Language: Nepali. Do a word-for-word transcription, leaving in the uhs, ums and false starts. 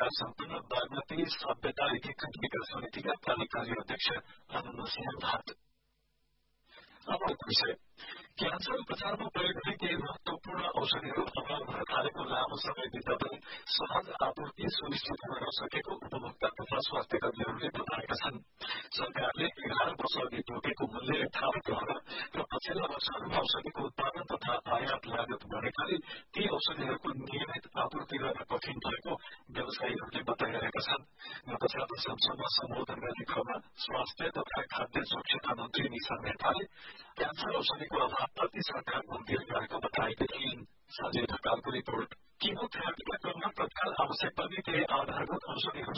सम्पन्न बागमती सभ्यता एकीकृत विकास समितिका कार्यकारी अध्यक्ष आनन्द सिंह भाट। अब विषय क्यान्सर उपचारमा प्रयोग हुने केही महत्वपूर्ण औषधिहरू अभाव हुन थालेको लामो समय बित्दा पनि सहज आपूर्ति सुनिश्चित हुन नसकेको उपभोक्ता तथा स्वास्थ्य कर्मीहरूले बताएका छन्। सरकारले एघार वर्ष अघि तोकेको मूल्य यथावत रहन र पछिल्ला वर्षहरूमा औषधिको उत्पादन तथा आयात लागत बढेकाले ती औषधिहरूको नियमित आपूर्ति गर्न कठिन भएको व्यवसायीहरूले बताइरहेका छन्। गत साता संसदमा सम्बोधन गर्ने क्रममा स्वास्थ्य तथा खाद्य सुरक्षता मन्त्री निशा नेताले क्यान्सर औषधिको अभावप्रति सरकार गम्भीर रहेको बताएकी थिइन्। सञ्जय ढकालको रिपोर्ट। किमोथेरापीका क्रममा तत्काल आवश्यक पर्ने केही आधारभूत औषधिहरू